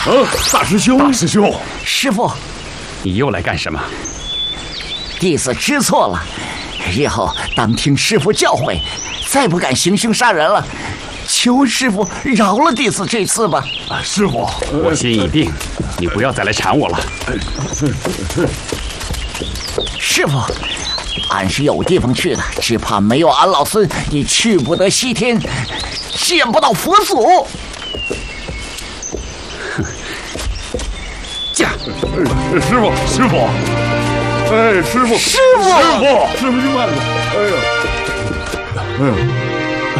大师兄，大师兄， 师傅， 你又来干什么？ 弟子知错了，日后当听师傅教诲，再不敢行凶杀人了。求师傅饶了弟子这次吧。 师傅， 我心已定，你不要再来缠我了。 师傅，俺是有地方去的，只怕没有俺老孙，你去不得西天，见不到佛祖。 驾！ 师傅，师傅，哎，师傅， 师傅， 师傅，师傅，你慢点。哎呀，哎呀。